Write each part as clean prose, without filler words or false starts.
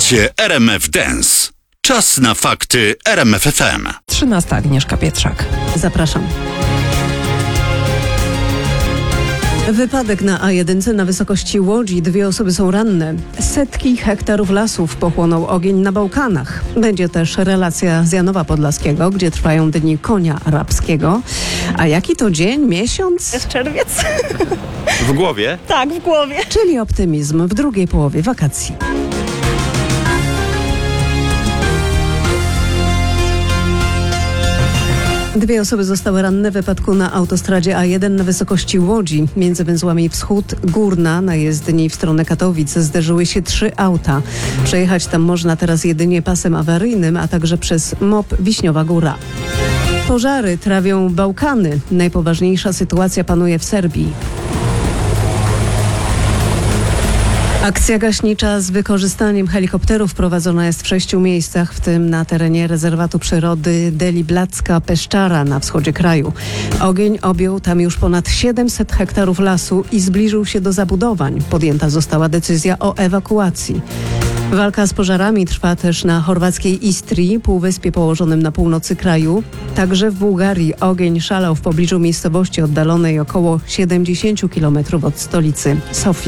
Słuchacie RMF Dance. Czas na fakty RMF FM. 13. Agnieszka Pietrzak. Zapraszam. Wypadek na A1 na wysokości Łodzi. 2 osoby są ranne. Setki hektarów lasów pochłonął ogień na Bałkanach. Będzie też relacja z Janowa Podlaskiego, gdzie trwają dni konia arabskiego. A jaki to dzień, miesiąc? Jest czerwiec. W głowie? Tak, w głowie. Czyli optymizm w drugiej połowie wakacji. Dwie osoby zostały ranne w wypadku na autostradzie A1 na wysokości Łodzi. Między węzłami Wschód-Górna na jezdni w stronę Katowic zderzyły się 3 auta. Przejechać tam można teraz jedynie pasem awaryjnym, a także przez MOP Wiśniowa Góra. Pożary trawią Bałkany. Najpoważniejsza sytuacja panuje w Serbii. Akcja gaśnicza z wykorzystaniem helikopterów prowadzona jest w 6 miejscach, w tym na terenie rezerwatu przyrody Deliblacka-Peszczara na wschodzie kraju. Ogień objął tam już ponad 700 hektarów lasu i zbliżył się do zabudowań. Podjęta została decyzja o ewakuacji. Walka z pożarami trwa też na chorwackiej Istrii, półwyspie położonym na północy kraju. Także w Bułgarii ogień szalał w pobliżu miejscowości oddalonej około 70 km od stolicy Sofii.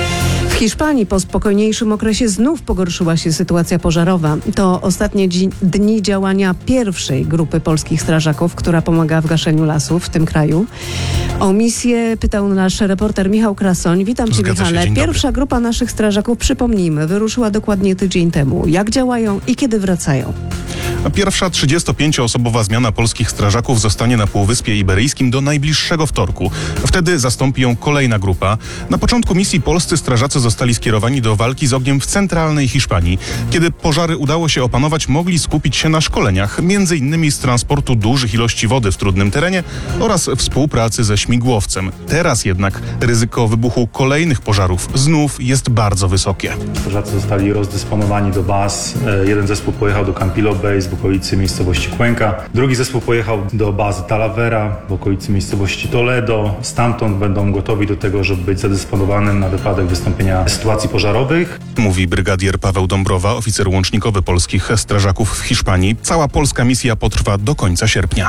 W Hiszpanii po spokojniejszym okresie znów pogorszyła się sytuacja pożarowa. To ostatnie dni działania pierwszej grupy polskich strażaków, która pomaga w gaszeniu lasów w tym kraju. O misję pytał nasz reporter Michał Krasoń. Witam Cię, Michale. Pierwsza grupa naszych strażaków, przypomnijmy, wyruszyła dokładnie tydzień temu. Jak działają i kiedy wracają? Pierwsza 35-osobowa zmiana polskich strażaków zostanie na Półwyspie Iberyjskim do najbliższego wtorku. Wtedy zastąpi ją kolejna grupa. Na początku misji polscy strażacy zostali skierowani do walki z ogniem w centralnej Hiszpanii. Kiedy pożary udało się opanować, mogli skupić się na szkoleniach, m.in. z transportu dużych ilości wody w trudnym terenie oraz współpracy ze śmigłowcem. Teraz jednak ryzyko wybuchu kolejnych pożarów znów jest bardzo wysokie. Strażacy zostali rozdysponowani do baz. Jeden zespół pojechał do Campillo Base w okolicy miejscowości Cuenca. Drugi zespół pojechał do bazy Talavera w okolicy miejscowości Toledo. Stamtąd będą gotowi do tego, żeby być zadysponowanym na wypadek wystąpienia sytuacji pożarowych. Mówi brygadier Paweł Dąbrowa, oficer łącznikowy polskich strażaków w Hiszpanii. Cała polska misja potrwa do końca sierpnia.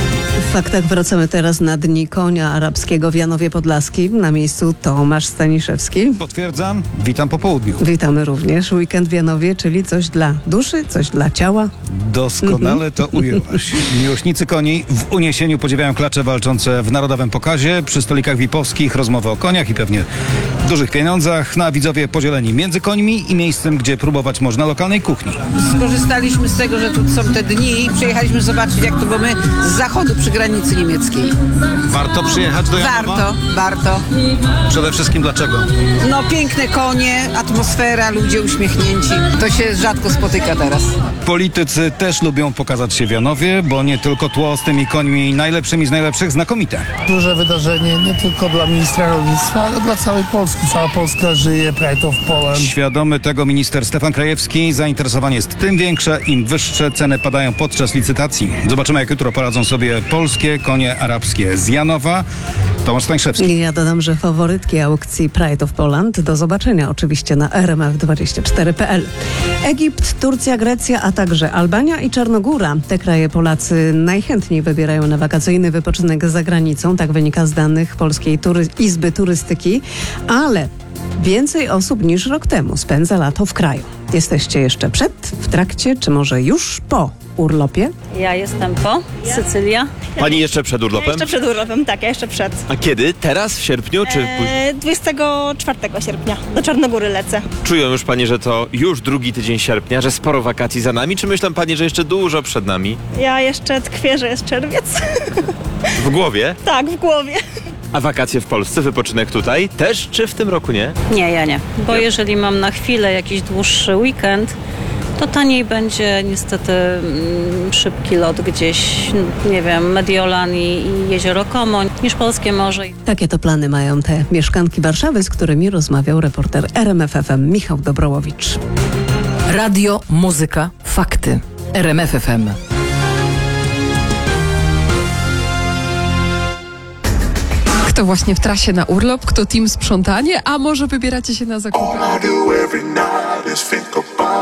W faktach wracamy teraz na dni konia arabskiego w Janowie Podlaskim. Na miejscu Tomasz Staniszewski. Potwierdzam. Witam po południu. Witamy również. Weekend w Janowie, czyli coś dla duszy, coś dla ciała. Doskonale to ujęłaś. Miłośnicy koni w uniesieniu podziwiają klacze walczące w narodowym pokazie. Przy stolikach VIP-owskich rozmowy o koniach i pewnie dużych pieniądzach. Na widzowie podzieleni między końmi i miejscem, gdzie próbować można lokalnej kuchni. Skorzystaliśmy z tego, że tu są te dni i przyjechaliśmy zobaczyć, jak to, bo my z zachodu przy granicy niemieckiej. Warto przyjechać do Janowa? Warto. Przede wszystkim dlaczego? No piękne konie, atmosfera, ludzie uśmiechnięci. To się rzadko spotyka teraz. Politycy też lubią pokazać się w Janowie, bo nie tylko tło z tymi końmi najlepszymi z najlepszych znakomite. Duże wydarzenie nie tylko dla ministra rolnictwa, ale dla całej Polski. Cała Polska żyje, Pride of Poland. Świadomy tego minister Stefan Krajewski. Zainteresowanie jest tym większe, im wyższe ceny padają podczas licytacji. Zobaczymy, jak jutro poradzą sobie polskie konie arabskie z Janowa. Tomasz Staniszewski. Ja dodam, że faworytki aukcji Pride of Poland do zobaczenia oczywiście na rmf24.pl. Egipt, Turcja, Grecja, a także Albania i Czarnogóra. Te kraje Polacy najchętniej wybierają na wakacyjny wypoczynek za granicą. Tak wynika z danych Polskiej Izby Turystyki. Ale więcej osób niż rok temu spędza lato w kraju. Jesteście jeszcze przed, w trakcie, czy może już po urlopie? Ja jestem po. Sycylia. Pani jeszcze przed urlopem? Jeszcze przed urlopem, tak, ja jeszcze przed. A kiedy? Teraz? W sierpniu czy później? 24 sierpnia. Do Czarnogóry lecę. Czują już Pani, że to już drugi tydzień sierpnia, że sporo wakacji za nami, czy myślą Pani, że jeszcze dużo przed nami? Ja jeszcze tkwię, że jest czerwiec. W głowie? Tak, w głowie. A wakacje w Polsce, wypoczynek tutaj też, czy w tym roku nie? Nie, ja nie. Bo jeżeli mam na chwilę jakiś dłuższy weekend, to taniej będzie niestety szybki lot gdzieś, nie wiem, Mediolan i Jezioro Komoń niż Polskie Morze. Takie to plany mają te mieszkanki Warszawy, z którymi rozmawiał reporter RMF FM Michał Dobrowicz. Radio, muzyka, fakty. RMF FM. Kto właśnie w trasie na urlop, kto team sprzątanie, a może wybieracie się na zakupy?